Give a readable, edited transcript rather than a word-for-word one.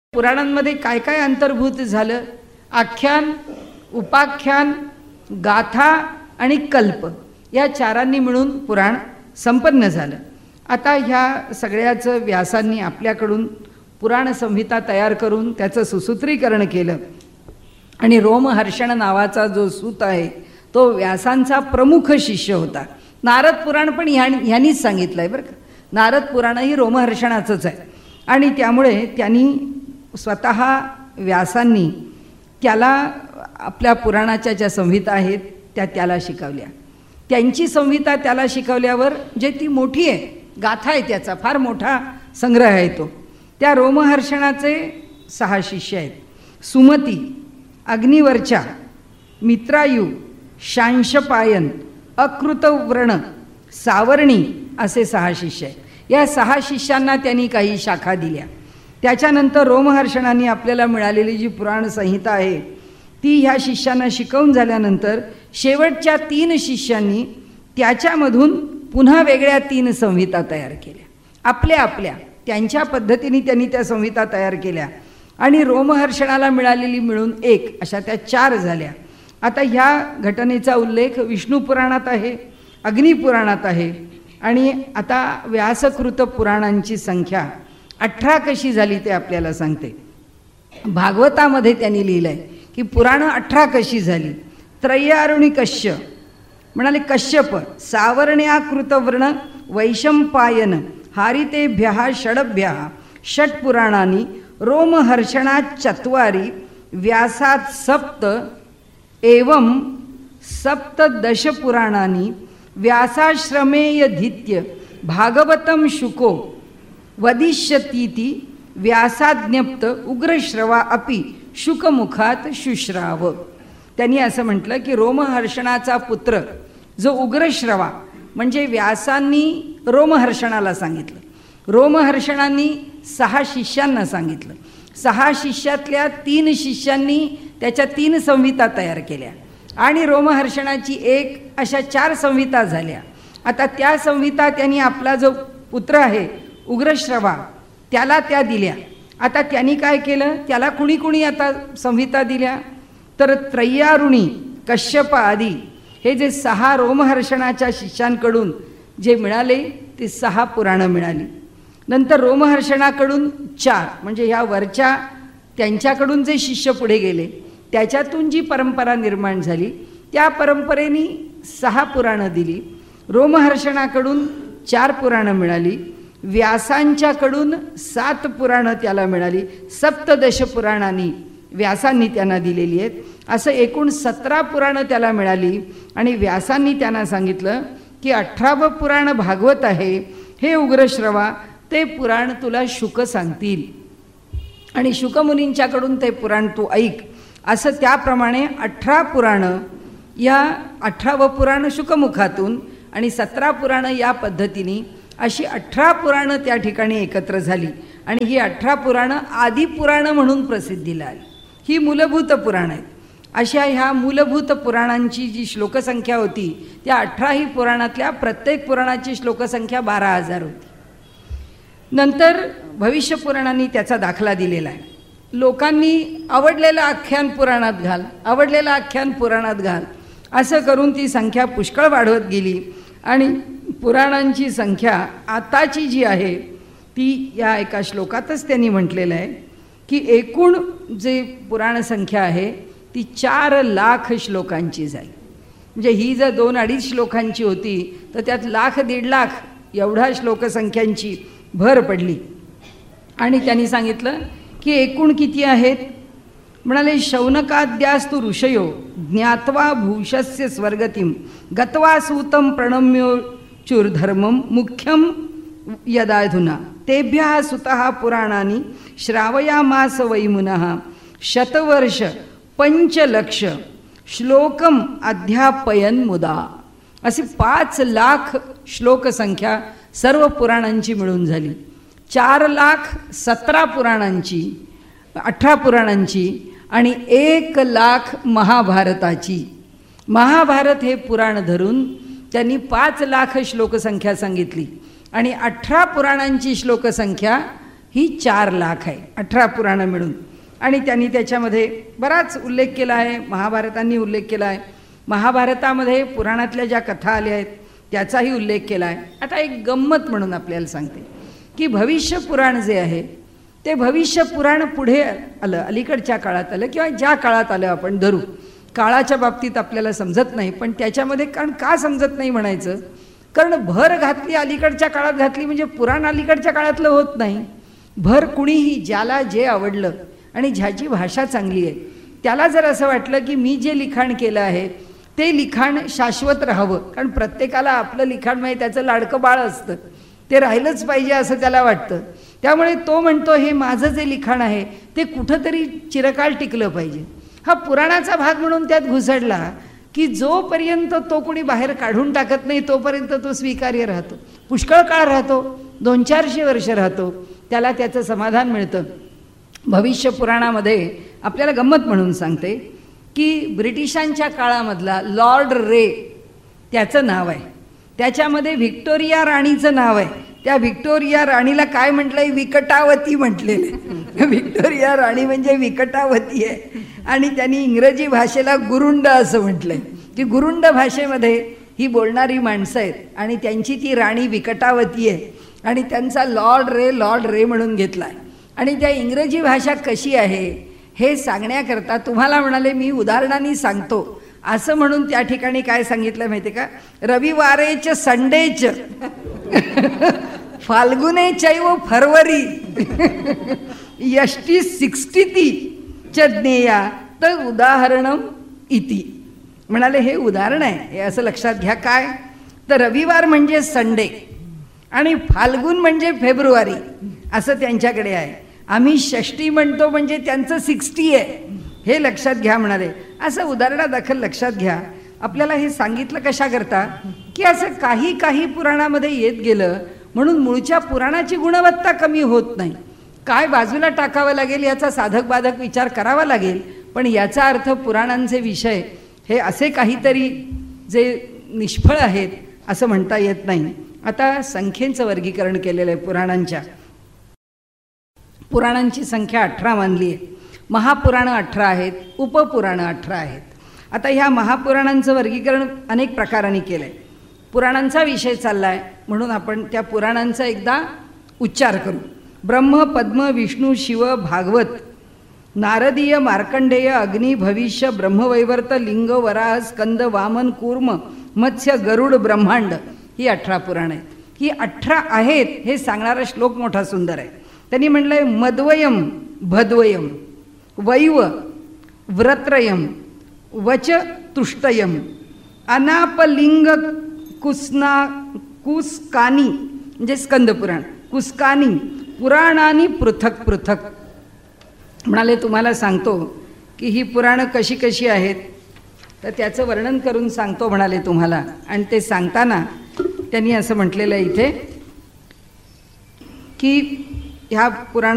पुराणांमध्ये काय काय अंतर्भूत झालं? आख्यान, उपाख्यान, गाथा आणि कल्प या चारांनी मिळून पुराण संपन्न झालं. आता ह्या सगळ्याचं व्यासांनी आपल्याकडून पुराण संहिता तयार करून त्याचं सुसूत्रीकरण केलं. आणि रोमहर्षण नावाचा जो सूत आहे तो व्यासांचा प्रमुख शिष्य होता. नारद पुराण पण ह्यांनीच सांगितलं आहे बरं का. नारद पुराणही रोमहर्षणाचंच आहे. आणि त्यामुळे त्यांनी स्वतः व्यासांनी त्याला आपल्या पुराणाच्या ज्या संहिता आहेत त्याला शिकवल्या. त्यांची संहिता त्याला शिकवल्यावर जे ती मोठी आहे, गाथा आहे, त्याचा फार मोठा संग्रह आहे तो. त्या रोमहर्षणाचे 6 शिष्य आहेत. सुमती, अग्निवर्चा, मित्रायू, शांशपायन, अकृतव्रण, सावर्णी असे 6 शिष्य आहेत. या 6 शिष्यांना त्यांनी काही शाखा दिल्या. त्याच्यानंतर रोमहर्षणांनी आपल्याला मिळालेली जी पुराण संहिता आहे ती ह्या शिष्यांना शिकवून झाल्यानंतर शेवटच्या 3 शिष्यांनी त्याच्यामधून पुन्हा वेगळ्या 3 संहिता तयार केल्या. आपल्या त्यांच्या पद्धतीने त्यांनी त्या संहिता तयार केल्या. आणि रोमहर्षणाला मिळालेली मिळून 1 अशा त्या 4 झाल्या. आता ह्या घटनेचा उल्लेख विष्णू पुराणात आहे, अग्निपुराणात आहे. आणि आता व्यासकृत पुराणांची संख्या 18 कशी झाली ते आपल्याला सांगते. भागवतामध्ये त्यांनी लिहिलं आहे की पुराणं 18 कशी झाली. त्रय्यारुणी कश्य म्हणाले कश्यप, सावर्ण्याकृतवर्ण, वैशंपायन, हारितेभ्यः षडभ्यः षट्पुराणानि, रोमहर्षणात् 4, व्यासात् 7, एवं 17 पुराणानि व्यासाश्रमेयधीत्य भागवतं शुको वदिष्यतीति व्यासाज्ञप्त उग्रश्रवा अपि शुकमुखात शुश्राव. त्यांनी असं म्हटलं की रोमहर्षणाचा पुत्र जो उग्रश्रवा म्हणजे व्यासांनी रोमहर्षणाला सांगितलं, रोमहर्षणांनी 6 शिष्यांना सांगितलं. 6 शिष्यातल्या 3 शिष्यांनी त्याच्या 3 संहिता तयार केल्या आणि रोमहर्षणाची 1 अशा 4 संहिता झाल्या. आता त्या संहिता त्यांनी आपला जो पुत्र आहे उग्रश्रवा त्याला त्या दिल्या. आता त्यांनी काय केलं, त्याला कुणी आता संहिता दिल्या तर त्रय्यारुणी, कश्यप आदी हे जे 6 रोमहर्षणाच्या शिष्यांकडून जे मिळाले ते 6 पुराणं मिळाली. नंतर रोमहर्षणाकडून 4 म्हणजे ह्या वरच्या त्यांच्याकडून जे शिष्य पुढे गेले त्याच्यातून जी परंपरा निर्माण झाली त्या परंपरेने 6 पुराणं दिली. रोमहर्षणाकडून 4 पुराणं मिळाली. व्यासांच्याकडून 7 पुराणं त्याला मिळाली. 17 पुराणांनी व्यासांनी त्यांना दिलेली आहेत. असं एकूण 17 पुराणं त्याला मिळाली. आणि व्यासांनी त्यांना सांगितलं की 18वं पुराण भागवत आहे, हे उग्रश्रवा ते पुराण तुला शुक सांगतील आणि शुकमुनींच्याकडून ते पुराण तू ऐक. असं त्याप्रमाणे 18 पुराणं, या 18वं पुराण शुकमुखातून आणि 17 पुराणं या पद्धतीने अशी 18 पुराणं त्या ठिकाणी एकत्र झाली. आणि ही 18 पुराणं आदिपुराणं म्हणून प्रसिद्धीला आली. ही मूलभूत पुराणं आहेत. अशा ह्या मूलभूत पुराणांची जी श्लोकसंख्या होती त्या 18ही पुराणातल्या प्रत्येक पुराणाची श्लोकसंख्या 12,000 होती. नंतर भविष्य पुराणांनी त्याचा दाखला दिलेला आहे. लोकांनी आवडलेलं आख्यान पुराणात घाल, आवडलेलं आख्यान पुराणात घाल असं करून ती संख्या पुष्कळ वाढवत गेली. आणि पुराणांची संख्या आताची जी आहे ती या एका श्लोकातच त्यांनी म्हटलेलं आहे की एकूण जे पुराण संख्या आहे ती 4 लाख श्लोकांची झाली. म्हणजे ही जर 2-2.5 श्लोकांची होती तर त्यात 1,00,000-1.5 लाख एवढा श्लोकसंख्यांची भर पडली. आणि त्यांनी सांगितलं की एकूण किती आहेत. म्हणाले शौनकाद्यास्तु ऋषयो ज्ञात्वा भूषस्य स्वर्गतिं गत्वा सूतं प्रणम्योचुर्धर्मं मुख्यं यदाधुना तेभ्यः सुतः पुराणानि श्रावयामास वैमुनः शतवर्ष 5,00,000 श्लोकम अध्यापयन मुदा. अशी 5,00,000 श्लोकसंख्या सर्व पुराणांची मिळून झाली. 4,17,000 पुराणांची, 18 पुराणांची आणि 1,00,000 महाभारताची. महाभारत हे पुराण धरून त्यांनी 5,00,000 श्लोकसंख्या सांगितली आणि 18 पुराणांची श्लोकसंख्या ही 4 लाख आहे, 18 पुराणं मिळून. आणि त्यांनी त्याच्यामध्ये बराच उल्लेख केला आहे, महाभारतांनी उल्लेख केला आहे. महाभारतामध्ये पुराणातल्या ज्या कथा आल्या आहेत त्याचाही उल्लेख केला आहे. आता एक गंमत म्हणून आपल्याला सांगते की भविष्य पुराण जे आहे ते भविष्य पुराण पुढे आलं, अलीकडच्या काळात आलं किंवा ज्या काळात आलं आपण धरू. काळाच्या बाबतीत आपल्याला समजत नाही, पण त्याच्यामध्ये कारण का समजत नाही म्हणायचं, कारण भर घातली अलीकडच्या काळात घातली म्हणजे पुराण अलीकडच्या काळातलं होत नाही. भर कुणीही ज्याला जे आवडलं आणि ज्याची भाषा चांगली आहे त्याला जर असं वाटलं की मी जे लिखाण केलं आहे ते लिखाण शाश्वत राहावं, कारण प्रत्येकाला आपलं लिखाण म्हणजे त्याचं लाडकं बाळ असतं, ते राहिलंच पाहिजे असं त्याला वाटतं. त्यामुळे तो म्हणतो हे माझं जे लिखाण आहे ते कुठंतरी चिरकाळ टिकलं पाहिजे. हा पुराणाचा भाग म्हणून त्यात घुसडला की जोपर्यंत तो कोणी बाहेर काढून टाकत नाही तोपर्यंत तो स्वीकार्य राहतो. पुष्कळ काळ राहतो, 200-400 वर्ष राहतो, त्याला त्याचं समाधान मिळतं. भविष्य पुराणामध्ये आपल्याला गंमत म्हणून सांगते की ब्रिटिशांच्या काळामधला लॉर्ड रे त्याचं नाव आहे, त्याच्यामध्ये व्हिक्टोरिया राणीचं नाव आहे. त्या व्हिक्टोरिया राणीला काय म्हटलंय, विकटावती म्हटलेलं. व्हिक्टोरिया राणी म्हणजे विकटावती आहे. आणि त्यांनी इंग्रजी भाषेला गुरुंड असं म्हटलंय की गुरुंड भाषेमध्ये ही बोलणारी माणसं आहेत आणि त्यांची ती राणी विकटावती आहे आणि त्यांचा लॉर्ड रे म्हणून घेतलाय. आणि त्या इंग्रजी भाषा कशी आहे हे सांगण्याकरता तुम्हाला म्हणाले मी उदाहरणांनी सांगतो असं म्हणून त्या ठिकाणी काय सांगितलं माहिती का, रविवारेच संडेच फाल्गुने चैव फरवरी यष्टी 60 च ज्ञेया तर उदाहरणम इति. म्हणाले हे उदाहरण आहे, हे असं लक्षात घ्या. काय तर रविवार म्हणजे संडे आणि फाल्गुन म्हणजे फेब्रुवारी असं त्यांच्याकडे आहे. आम्ही षष्टी म्हणतो म्हणजे त्यांचं 60 आहे, हे लक्षात घ्या म्हणाले. असं उदाहरणादाखल लक्षात घ्या. आपल्याला हे सांगितलं कशाकरता की असं काही पुराणामध्ये येत गेलं म्हणून मूळच्या पुराणाची गुणवत्ता कमी होत नाही. काय बाजूला टाकावं लागेल याचा साधक बाधक विचार करावा लागेल, पण याचा अर्थ पुराणांचे विषय हे असे काहीतरी जे निष्फळ आहेत असं म्हणता येत नाही. आता संख्येचं वर्गीकरण केलेलं आहे पुराणांच्या. पुराणांची संख्या 18 मानली आहे. महापुराणं 18 आहेत, उपपुराणं 18 आहेत. आता ह्या महापुराणांचं वर्गीकरण अनेक प्रकारांनी केलं आहे. पुराणांचा विषय चालला आहे म्हणून आपण त्या पुराणांचा एकदा उच्चार करू. ब्रह्म, पद्म, विष्णू, शिव, भागवत, नारदीय, मार्कंडेय, अग्नी, भविष्य, ब्रह्मवैवर्त, लिंग, वराह, स्कंद, वामन, कूर्म, मत्स्य, गरुड, ब्रह्मांड ही 18 पुराणं आहेत. ही 18 आहेत हे सांगणारा श्लोक मोठा सुंदर आहे. त्यांनी म्हटलंय मद्वयम, भद्वयम, वैव, व्रत्रयम, वच, तुष्टयम, अनापलिंग, कुस्कानी म्हणजे स्कंदपुराण, कुस्कानी, पुराणानी पृथक पृथक. म्हणाले तुम्हाला सांगतो की ही पुराणं कशी कशी आहेत तर त्याचं वर्णन करून सांगतो म्हणाले तुम्हाला. आणि ते सांगताना त्यांनी असं म्हटलेलं आहे इथे की ह्या पुराण